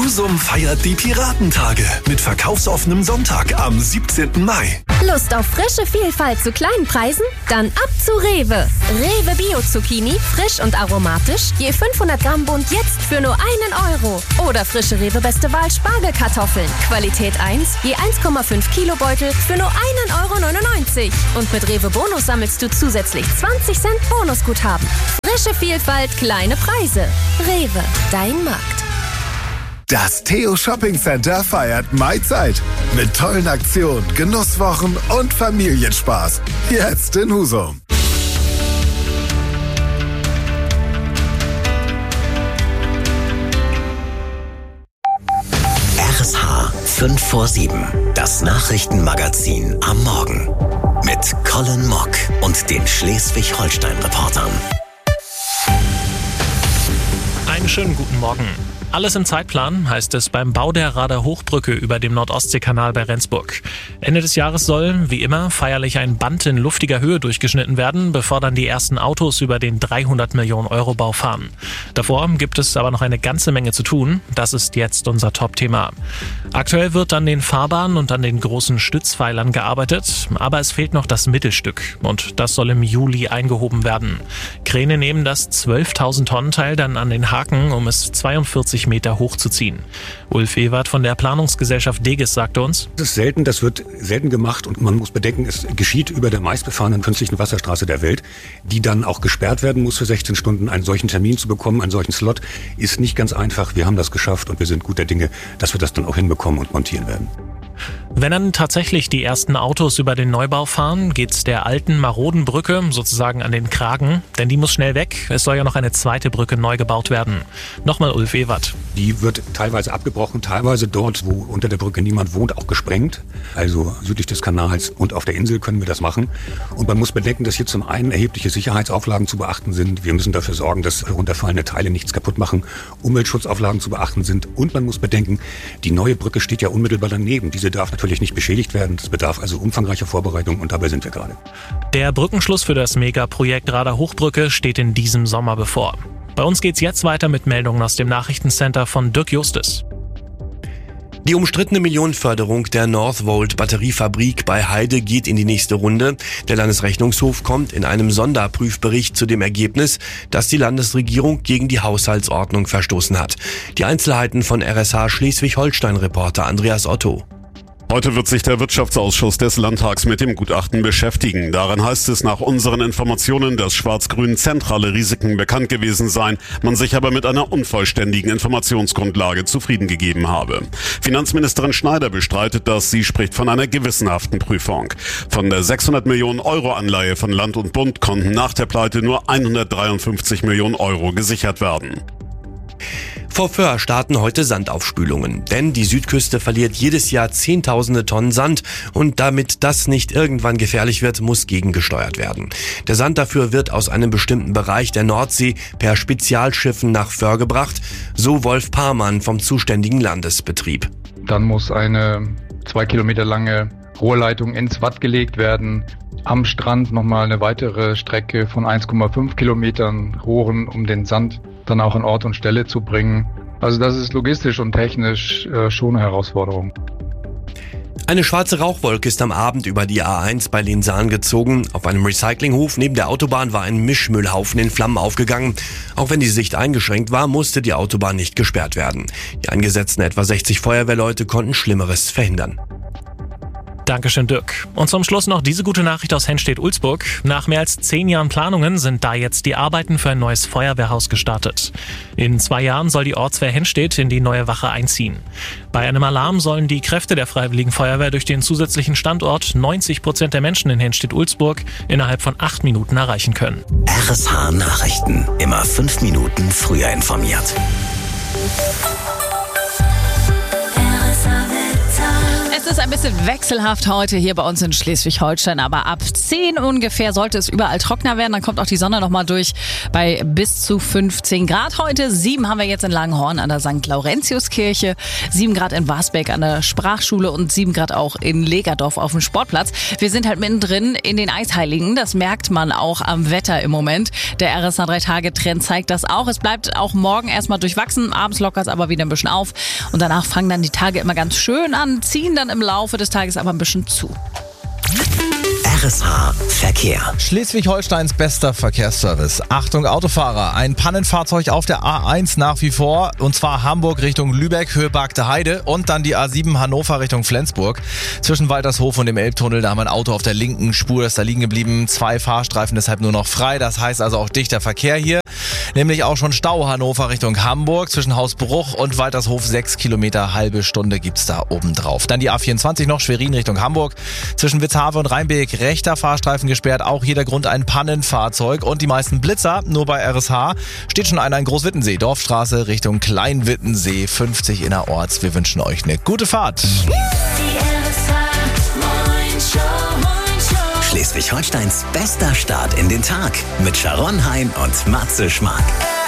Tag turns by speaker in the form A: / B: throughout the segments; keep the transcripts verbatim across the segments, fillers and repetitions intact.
A: Husum feiert die Piratentage mit verkaufsoffenem Sonntag am siebzehnten Mai.
B: Lust auf frische Vielfalt zu kleinen Preisen? Dann ab zu Rewe. Rewe Bio-Zucchini, frisch und aromatisch, je fünfhundert Gramm Bund jetzt für nur einen Euro. Oder frische Rewe Beste Wahl Spargelkartoffeln, Qualität eins, je eins Komma fünf Kilo Beutel für nur einen Euro neunundneunzig. Und mit Rewe Bonus sammelst du zusätzlich zwanzig Cent Bonusguthaben. Frische Vielfalt, kleine Preise. Rewe, dein Markt.
C: Das Theo Shopping Center feiert Maizeit mit tollen Aktionen, Genusswochen und Familienspaß. Jetzt in Husum.
D: R S H fünf vor sieben, das Nachrichtenmagazin am Morgen mit Colin Mock und den Schleswig-Holstein-Reportern.
E: Einen schönen guten Morgen. Alles im Zeitplan, heißt es beim Bau der Rader Hochbrücke über dem Nord-Ostsee-Kanal bei Rendsburg. Ende des Jahres soll, wie immer, feierlich ein Band in luftiger Höhe durchgeschnitten werden, bevor dann die ersten Autos über den dreihundert Millionen Euro Bau fahren. Davor gibt es aber noch eine ganze Menge zu tun. Das ist jetzt unser Top-Thema. Aktuell wird an den Fahrbahnen und an den großen Stützpfeilern gearbeitet, aber es fehlt noch das Mittelstück und das soll im Juli eingehoben werden. Kräne nehmen das zwölftausend Tonnen Teil dann an den Haken, um es zweiundvierzig Meter hochzuziehen. Ulf Ewert von der Planungsgesellschaft Deges sagte uns:
F: Das ist selten, das wird selten gemacht und man muss bedenken, es geschieht über der meistbefahrenen künstlichen Wasserstraße der Welt, die dann auch gesperrt werden muss für sechzehn Stunden. Einen solchen Termin zu bekommen, einen solchen Slot, ist nicht ganz einfach. Wir haben das geschafft und wir sind guter Dinge, dass wir das dann auch hinbekommen und montieren werden.
E: Wenn dann tatsächlich die ersten Autos über den Neubau fahren, geht's der alten maroden Brücke sozusagen an den Kragen, denn die muss schnell weg. Es soll ja noch eine zweite Brücke neu gebaut werden. Nochmal Ulf Ewert.
F: Die wird teilweise abgebrochen, teilweise dort, wo unter der Brücke niemand wohnt, auch gesprengt. Also südlich des Kanals und auf der Insel können wir das machen. Und man muss bedenken, dass hier zum einen erhebliche Sicherheitsauflagen zu beachten sind. Wir müssen dafür sorgen, dass herunterfallende Teile nichts kaputt machen. Umweltschutzauflagen zu beachten sind. Und man muss bedenken, die neue Brücke steht ja unmittelbar daneben. Diese darf natürlich nicht beschädigt werden. Das bedarf also umfangreicher Vorbereitung und dabei sind wir gerade.
E: Der Brückenschluss für das Megaprojekt Rader Hochbrücke steht in diesem Sommer bevor. Bei uns geht's jetzt weiter mit Meldungen aus dem Nachrichtencenter von Dirk Justus.
G: Die umstrittene Millionenförderung der Northvolt Batteriefabrik bei Heide geht in die nächste Runde. Der Landesrechnungshof kommt in einem Sonderprüfbericht zu dem Ergebnis, dass die Landesregierung gegen die Haushaltsordnung verstoßen hat. Die Einzelheiten von R S H Schleswig-Holstein-Reporter Andreas Otto.
H: Heute wird sich der Wirtschaftsausschuss des Landtags mit dem Gutachten beschäftigen. Darin heißt es nach unseren Informationen, dass schwarz-grün zentrale Risiken bekannt gewesen seien, man sich aber mit einer unvollständigen Informationsgrundlage zufrieden gegeben habe. Finanzministerin Schneider bestreitet das, sie spricht von einer gewissenhaften Prüfung. Von der sechshundert Millionen Euro Anleihe von Land und Bund konnten nach der Pleite nur hundertdreiundfünfzig Millionen Euro gesichert werden.
G: Vor Föhr starten heute Sandaufspülungen, denn die Südküste verliert jedes Jahr Zehntausende Tonnen Sand und damit das nicht irgendwann gefährlich wird, muss gegengesteuert werden. Der Sand dafür wird aus einem bestimmten Bereich der Nordsee per Spezialschiffen nach Föhr gebracht, so Wolf Parmann vom zuständigen Landesbetrieb.
I: Dann muss eine zwei Kilometer lange Rohrleitung ins Watt gelegt werden. Am Strand nochmal eine weitere Strecke von eins Komma fünf Kilometern Rohren, um den Sand dann auch an Ort und Stelle zu bringen. Also das ist logistisch und technisch äh, schon eine Herausforderung.
G: Eine schwarze Rauchwolke ist am Abend über die A eins bei Linsahn gezogen. Auf einem Recyclinghof neben der Autobahn war ein Mischmüllhaufen in Flammen aufgegangen. Auch wenn die Sicht eingeschränkt war, musste die Autobahn nicht gesperrt werden. Die eingesetzten etwa sechzig Feuerwehrleute konnten Schlimmeres verhindern.
E: Dankeschön, Dirk. Und zum Schluss noch diese gute Nachricht aus Henstedt-Ulzburg. Nach mehr als zehn Jahren Planungen sind da jetzt die Arbeiten für ein neues Feuerwehrhaus gestartet. In zwei Jahren soll die Ortswehr Henstedt in die neue Wache einziehen. Bei einem Alarm sollen die Kräfte der Freiwilligen Feuerwehr durch den zusätzlichen Standort neunzig Prozent der Menschen in Henstedt-Ulzburg innerhalb von acht Minuten erreichen können.
D: R S H Nachrichten. Immer fünf Minuten früher informiert.
B: Es ist
J: ein bisschen wechselhaft heute hier bei uns in Schleswig-Holstein, aber ab zehn ungefähr sollte es überall trockener werden. Dann kommt auch die Sonne nochmal durch bei bis zu fünfzehn Grad heute. sieben haben wir jetzt in Langenhorn an der Sankt Laurentiuskirche, sieben Grad in Wasbeck an der Sprachschule und sieben Grad auch in Legerdorf auf dem Sportplatz. Wir sind halt mittendrin in den Eisheiligen. Das merkt man auch am Wetter im Moment. Der R S A drei Tage Trend zeigt das auch. Es bleibt auch morgen erstmal durchwachsen. Abends lockert es aber wieder ein bisschen auf. Und danach fangen dann die Tage immer ganz schön an, ziehen dann im Laufe des Tages aber ein bisschen zu.
D: R S H Verkehr.
K: Schleswig-Holsteins bester Verkehrsservice. Achtung Autofahrer, ein Pannenfahrzeug auf der A eins nach wie vor, und zwar Hamburg Richtung Lübeck, Höhe Bargte Heide, und dann die A sieben Hannover Richtung Flensburg. Zwischen Waltershof und dem Elbtunnel, da haben wir ein Auto auf der linken Spur, das ist da liegen geblieben. Zwei Fahrstreifen deshalb nur noch frei, das heißt also auch dichter Verkehr hier. Nämlich auch schon Stau Hannover Richtung Hamburg, zwischen Hausbruch und Waltershof, sechs Kilometer, halbe Stunde gibt's da oben drauf. Dann die A vierundzwanzig noch, Schwerin Richtung Hamburg, zwischen Witzhafe und Rheinbeek, rechter Fahrstreifen gesperrt, auch hier der Grund ein Pannenfahrzeug und die meisten Blitzer, nur bei R S H steht schon einer in Großwittensee, Dorfstraße Richtung Kleinwittensee, fünfzig innerorts. Wir wünschen euch eine gute Fahrt.
D: Schleswig-Holsteins bester Start in den Tag mit Sharon Hein und Matze Schmark.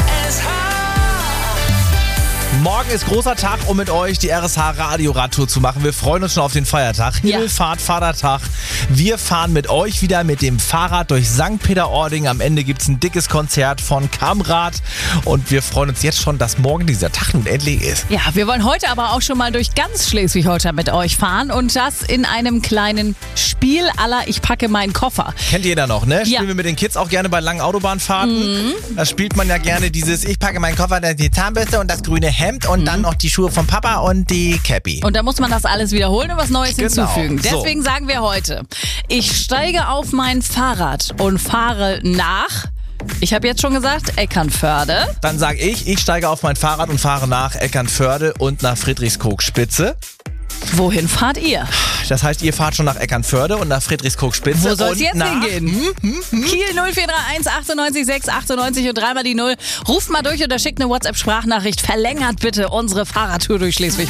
K: Morgen ist großer Tag, um mit euch die R S H Radioradtour zu machen. Wir freuen uns schon auf den Feiertag. Himmelfahrt, Vatertag. Wir fahren mit euch wieder mit dem Fahrrad durch Sankt Peter-Ording. Am Ende gibt es ein dickes Konzert von Kamrad. Und wir freuen uns jetzt schon, dass morgen dieser Tag nun endlich ist.
J: Ja, wir wollen heute aber auch schon mal durch ganz Schleswig-Holstein mit euch fahren. Und das in einem kleinen Spiel à la Ich packe meinen Koffer.
K: Kennt jeder noch, ne? Spielen
J: Ja.
K: wir mit den Kids auch gerne bei langen Autobahnfahrten.
J: Mhm.
K: Da spielt man ja gerne dieses Ich packe meinen Koffer, die Zahnbürste und das grüne Hemd und mhm. dann noch die Schuhe vom Papa und die Cappy.
J: Und da muss man das alles wiederholen und was Neues
K: Genau.
J: hinzufügen.
K: So.
J: Deswegen sagen wir heute, ich steige auf mein Fahrrad und fahre nach, ich habe jetzt schon gesagt, Eckernförde.
K: Dann sage ich, ich steige auf mein Fahrrad und fahre nach Eckernförde und nach Friedrichskoog-Spitze.
J: Wohin fahrt ihr?
K: Das heißt, ihr fahrt schon nach Eckernförde und nach Friedrichskoog-Spitze.
J: Wo soll es
K: und
J: jetzt
K: nach
J: hingehen?
K: Hm, hm, hm.
J: Kiel null vier drei eins achtundneunzig sechs achtundneunzig und dreimal die null. Ruft mal durch oder schickt eine WhatsApp-Sprachnachricht. Verlängert bitte unsere Fahrradtour durch Schleswig.